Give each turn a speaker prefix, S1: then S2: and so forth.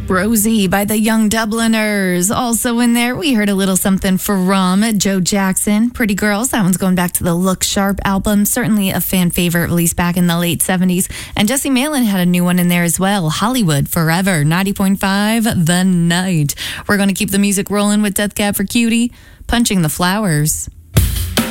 S1: Rosie by the Young Dubliners. Also in there, we heard a little something from Joe Jackson. Pretty Girls. That one's going back to the Look Sharp album. Certainly a fan favorite, released back in the late 70s. And Jesse Malin had a new one in there as well. Hollywood Forever. 90.5 The Night. We're going to keep the music rolling with Death Cab for Cutie. Punching the Flowers.